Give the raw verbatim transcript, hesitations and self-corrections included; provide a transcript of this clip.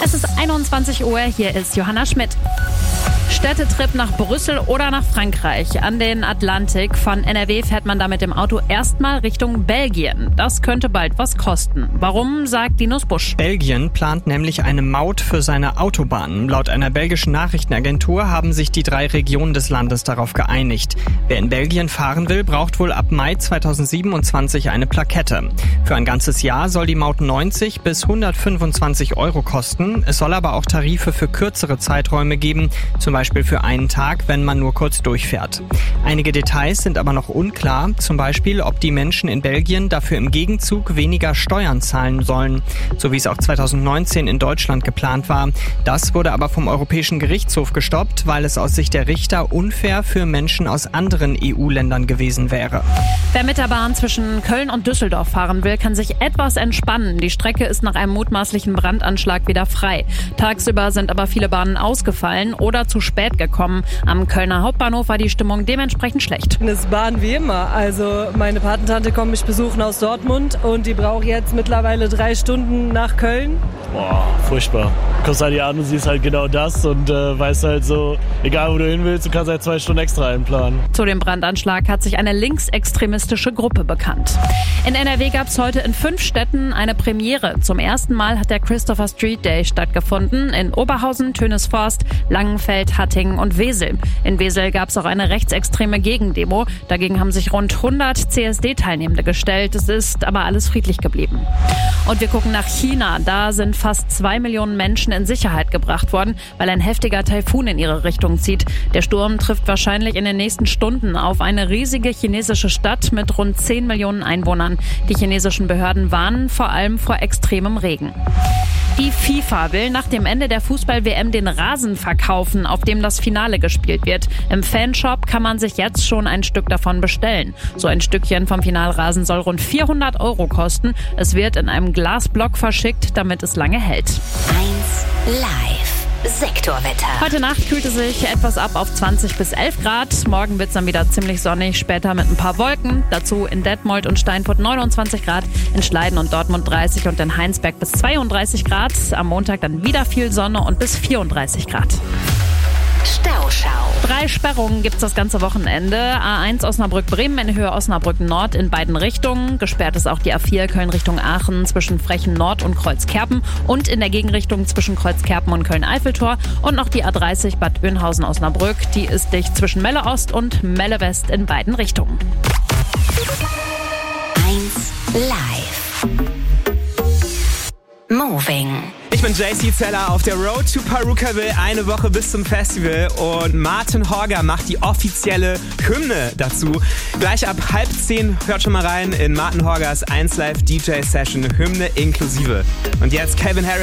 Es ist einundzwanzig Uhr, hier ist Johanna Schmidt. Städtetrip nach Brüssel oder nach Frankreich. An den Atlantik. Von N R W fährt man da mit dem Auto erstmal Richtung Belgien. Das könnte bald was kosten. Warum, sagt Linus Busch. Belgien plant nämlich eine Maut für seine Autobahnen. Laut einer belgischen Nachrichtenagentur haben sich die drei Regionen des Landes darauf geeinigt. Wer in Belgien fahren will, braucht wohl ab Mai zweitausendsiebenundzwanzig eine Plakette. Für ein ganzes Jahr soll die Maut neunzig bis hundertfünfundzwanzig Euro kosten. Es soll aber auch Tarife für kürzere Zeiträume geben, zum Beispiel für einen Tag, wenn man nur kurz durchfährt. Einige Details sind aber noch unklar, zum Beispiel, ob die Menschen in Belgien dafür im Gegenzug weniger Steuern zahlen sollen, so wie es auch zweitausendneunzehn in Deutschland geplant war. Das wurde aber vom Europäischen Gerichtshof gestoppt, weil es aus Sicht der Richter unfair für Menschen aus anderen E U-Ländern gewesen wäre. Wer mit der Bahn zwischen Köln und Düsseldorf fahren will, kann sich etwas entspannen. Die Strecke ist nach einem mutmaßlichen Brandanschlag wieder frei. Tagsüber sind aber viele Bahnen ausgefallen oder zu spät gekommen. Am Kölner Hauptbahnhof war die Stimmung dementsprechend schlecht. Es ist Bahn wie immer. Also meine Patentante kommt mich besuchen aus Dortmund und die braucht jetzt mittlerweile drei Stunden nach Köln. Boah, furchtbar. Du kommst halt hier an und siehst halt genau das und äh, weißt halt so, egal wo du hin willst, du kannst halt zwei Stunden extra einplanen. Zu dem Brandanschlag hat sich eine linksextremistische Gruppe bekannt. In N R W gab es heute in fünf Städten eine Premiere. Zum ersten Mal hat der Christopher Street Day stattgefunden. In Oberhausen, Tönesforst, Langenfeld, Hattingen und Wesel. In Wesel gab es auch eine rechtsextreme Gegendemo. Dagegen haben sich rund hundert C S D-Teilnehmende gestellt. Es ist aber alles friedlich geblieben. Und wir gucken nach China. Da sind fast zwei Millionen Menschen in Sicherheit gebracht worden, weil ein heftiger Taifun in ihre Richtung zieht. Der Sturm trifft wahrscheinlich in den nächsten Stunden auf eine riesige chinesische Stadt mit rund zehn Millionen Einwohnern. Die chinesischen Behörden warnen vor allem vor extremem Regen. Die FIFA will nach dem Ende der Fußball-W M den Rasen verkaufen, auf dem das Finale gespielt wird. Im Fanshop kann man sich jetzt schon ein Stück davon bestellen. So ein Stückchen vom Finalrasen soll rund vierhundert Euro kosten. Es wird in einem Glasblock verschickt, damit es lange hält. eins live. Sektorwetter. Heute Nacht kühlt es sich etwas ab auf zwanzig bis elf Grad. Morgen wird es dann wieder ziemlich sonnig, später mit ein paar Wolken. Dazu in Detmold und Steinfurt neunundzwanzig Grad, in Schleiden und Dortmund dreißig und in Heinsberg bis zweiunddreißig Grad. Am Montag dann wieder viel Sonne und bis vierunddreißig Grad. Stauschau. Drei Sperrungen gibt's das ganze Wochenende. A eins Osnabrück-Bremen in Höhe Osnabrück-Nord in beiden Richtungen. Gesperrt ist auch die A vier Köln Richtung Aachen zwischen Frechen-Nord und Kreuzkerpen und in der Gegenrichtung zwischen Kreuzkerpen und Köln-Eiffeltor. Und noch die A dreißig Bad Oeynhausen-Osnabrück. Die ist dicht zwischen Melle-Ost und Melle-West in beiden Richtungen. eins live. Moving. Ich bin J C Zeller auf der Road to Perukaville, eine Woche bis zum Festival und Martin Horger macht die offizielle Hymne dazu. Gleich ab halb zehn hört schon mal rein in Martin Horgers eins Live D J Session, Hymne inklusive. Und jetzt Calvin Harris.